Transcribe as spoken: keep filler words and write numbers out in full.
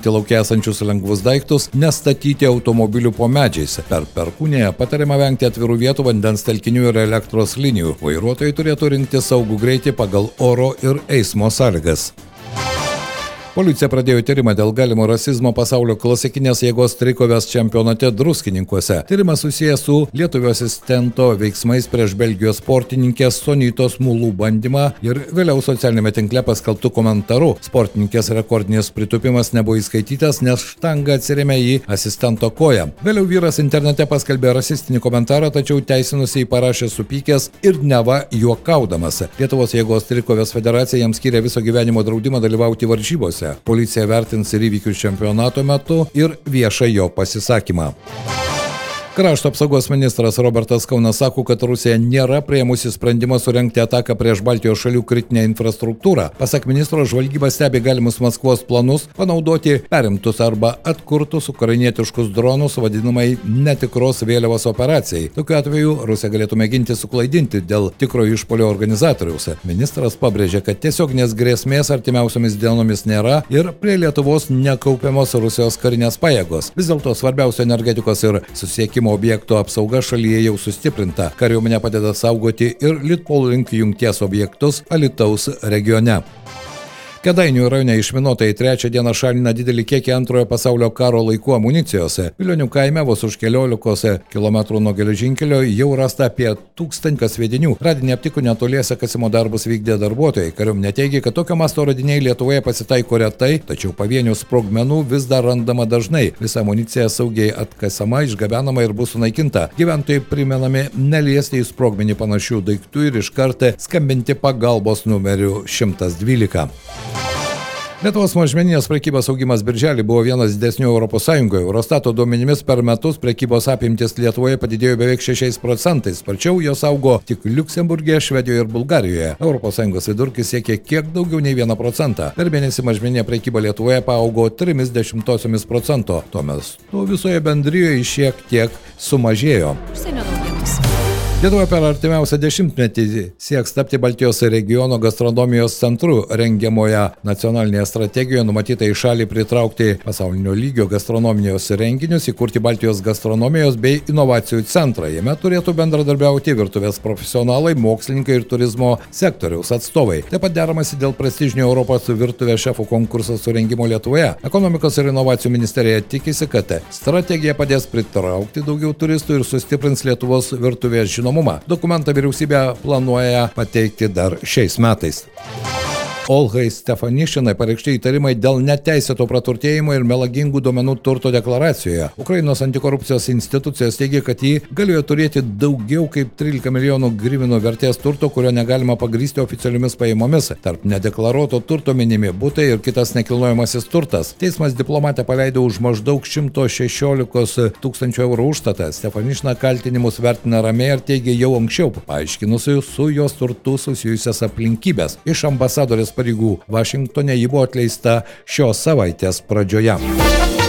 lauke esančius lengvus daiktus, nestatyti automobilių po medžiais. Per perkūniją patariama vengti atvirų vietų, vandens telkinių ir elektros linijų. Vairuotojai turėtų rinkti saugų greitį pagal oro ir eismo sąlygas. Policija pradėjo tyrimą dėl galimo rasizmo pasaulio klasikinės jėgos trikovės čempionate Druskininkuose. Tyrimas susijęs su lietuvio asistento veiksmais prieš Belgijos sportininkės Sonitos Mulų bandymą ir vėliau socialinėme tinkle paskelbtų komentarų. Sportininkės rekordinis pritupimas nebuvo įskaitytas, nes štanga atsirėmė į asistento koją. Vėliau vyras internete paskelbė rasistinį komentarą, tačiau teisinusiai parašė supykęs ir neva juokaudamas. Lietuvos jėgos trikovės federacija jam skyrė viso gyvenimo draudimą dalyvauti varžybose. Policija vertins ir įvykius čempionato metu ir viešą jo pasisakymą. Krašto apsaugos ministras Robertas Kaunas sako, kad Rusija nėra priėmusi sprendimą surengti ataką prieš Baltijos šalių kritinę infrastruktūrą. Pasak ministro, žvalgyba stebi galimus Maskvos planus panaudoti perimtus arba atkurtus ukrainietiškus dronus vadinamai netikros vėliavos operacijai. Tokiu atveju Rusija galėtų mėginti suklaidinti dėl tikro išpuolio organizatoriaus. Ministras pabrėžė, kad tiesioginės grėsmės artimiausiomis dienomis nėra ir prie Lietuvos nekaupiamos Rusijos karinės pajėgos. Vis dėlto svarbiausia energetikos ir susiekimo objektų apsauga šalyje jau sustiprinta. Kariuomenė padeda saugoti ir Litpol-Link jungties objektus Alytaus regione. Kėdainių rajone išminuotojai trečią dieną šalina didelį kiekį antrojo pasaulio karo laikų amunicijos. Pilionių kaime vos už keliolikos kilometrų nuo geležinkelio jau rasta apie tūkstantį sviedinių. Radinį aptiko netoliese kasimo darbus vykdė darbuotojai. Kariuomenė teigia, kad tokio masto radiniai Lietuvoje pasitaiko retai, tačiau pavienių sprogmenų vis dar randama dažnai. Visa amunicija saugiai atkasama, išgabenama ir bus sunaikinta. Gyventojai primenami neliesti į sprogmenį panašių daiktų ir iš karto skambinti pagalbos numeriu šimtas dvylika. Lietuvos mažmeninės prekybos augimas birželį buvo vienas didesnių Europos Sąjungoje. Eurostato duomenimis per metus prekybos apimtis Lietuvoje padidėjo beveik šešiais procentais. Sparčiau jos augo tik Liuksemburge, Švedijoje ir Bulgarijoje. Europos Sąjungos vidurkis siekė kiek daugiau nei vieną procentą. Per mėnesį mažmeninė prekyba Lietuvoje paaugo trimis dešimtosiomis procento. Tuo metu visoje bendrijoje šiek tiek sumažėjo. Lietuva per artimiausią dešimtmetį sieks tapti Baltijos regiono gastronomijos centru. Rengiamoje nacionalinėje strategijoje numatyta į šalį pritraukti pasaulinio lygio gastronomijos renginius, įkurti Baltijos gastronomijos bei inovacijų centrą. Jame turėtų bendradarbiauti virtuvės profesionalai, mokslininkai ir turizmo sektoriaus atstovai. Taip pat deramasi dėl prestižinio Europos virtuvės šefų konkurso surengimo Lietuvoje. Ekonomikos ir inovacijų ministerija tikisi, kad strategija padės pritraukti daugiau turistų ir sustiprins Lietuvos virtuvės žinomumą. Dokumentą vyriausybė planuoja pateikti dar šiais metais. Olgai Stefanišinai pareikšti įtarimai dėl neteisėto praturtėjimo ir melagingų duomenų turto deklaracijoje. Ukrainos antikorupcijos institucijos teigia, kad ji galėjo turėti daugiau kaip trylika milijonų hryvnų vertės turto, kurio negalima pagrįsti oficialiomis pajamomis. Tarp nedeklaruoto turto minimi butai ir kitas nekilnojamasis turtas. Teismas diplomatę paleido už maždaug šimto šešiolikos tūkstančių eurų užstatą. Stefanišina kaltinimus vertina ramiai ir teigia jau anksčiau paaiškinusi su jos turtu susijusias aplinkybės. Iš ambasadorės pareigų Vašingtone ji buvo atleista šios savaitės pradžioje.